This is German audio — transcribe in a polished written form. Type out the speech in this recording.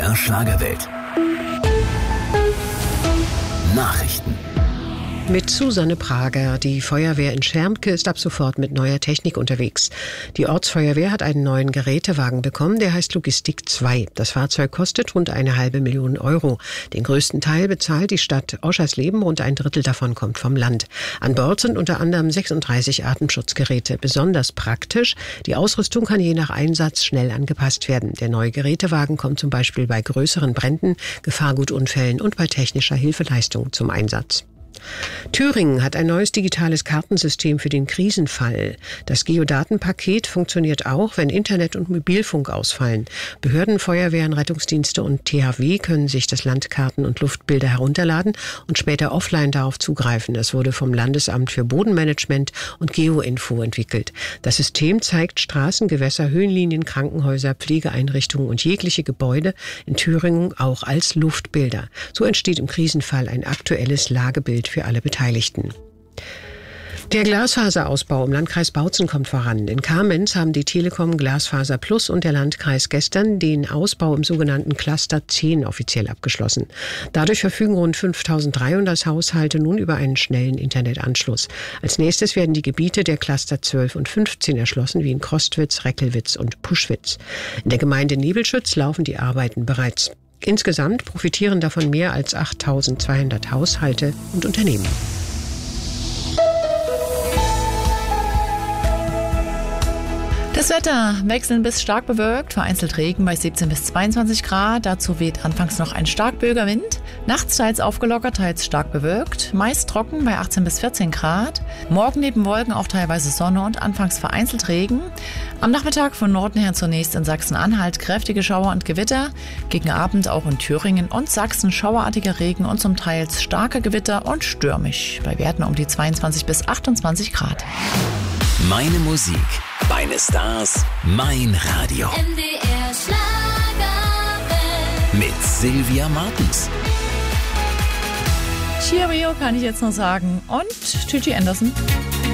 MDR Schlagerwelt. Nachrichten. Mit Susanne Prager. Die Feuerwehr in Schermke ist ab sofort mit neuer Technik unterwegs. Die Ortsfeuerwehr hat einen neuen Gerätewagen bekommen, der heißt Logistik 2. Das Fahrzeug kostet rund 500.000 Euro. Den größten Teil bezahlt die Stadt Oschersleben, rund ein Drittel davon kommt vom Land. An Bord sind unter anderem 36 Atemschutzgeräte. Besonders praktisch, die Ausrüstung kann je nach Einsatz schnell angepasst werden. Der neue Gerätewagen kommt zum Beispiel bei größeren Bränden, Gefahrgutunfällen und bei technischer Hilfeleistung zum Einsatz. Thüringen hat ein neues digitales Kartensystem für den Krisenfall. Das Geodatenpaket funktioniert auch, wenn Internet und Mobilfunk ausfallen. Behörden, Feuerwehren, Rettungsdienste und THW können sich das Landkarten- und Luftbilder herunterladen und später offline darauf zugreifen. Es wurde vom Landesamt für Bodenmanagement und Geoinfo entwickelt. Das System zeigt Straßen, Gewässer, Höhenlinien, Krankenhäuser, Pflegeeinrichtungen und jegliche Gebäude in Thüringen auch als Luftbilder. So entsteht im Krisenfall ein aktuelles Lagebild für alle Beteiligten. Der Glasfaserausbau im Landkreis Bautzen kommt voran. In Kamenz haben die Telekom, Glasfaser Plus und der Landkreis gestern den Ausbau im sogenannten Cluster 10 offiziell abgeschlossen. Dadurch verfügen rund 5.300 Haushalte nun über einen schnellen Internetanschluss. Als nächstes werden die Gebiete der Cluster 12 und 15 erschlossen, wie in Krostwitz, Reckelwitz und Puschwitz. In der Gemeinde Nebelschütz laufen die Arbeiten bereits. Insgesamt profitieren davon mehr als 8.200 Haushalte und Unternehmen. Das Wetter wechselnd bis stark bewölkt, vereinzelt Regen bei 17 bis 22 Grad. Dazu weht anfangs noch ein starkböiger Wind. Nachts teils aufgelockert, teils stark bewölkt. Meist trocken bei 18 bis 14 Grad. Morgen neben Wolken auch teilweise Sonne und anfangs vereinzelt Regen. Am Nachmittag von Norden her zunächst in Sachsen-Anhalt kräftige Schauer und Gewitter. Gegen Abend auch in Thüringen und Sachsen schauerartiger Regen und zum Teil starke Gewitter und stürmisch. Bei Werten um die 22 bis 28 Grad. Meine Musik, meine Stars, mein Radio. MDR Schlagerwelt. Mit Sylvia Martens. Cheerio kann ich jetzt noch sagen. Und Gigi Anderson.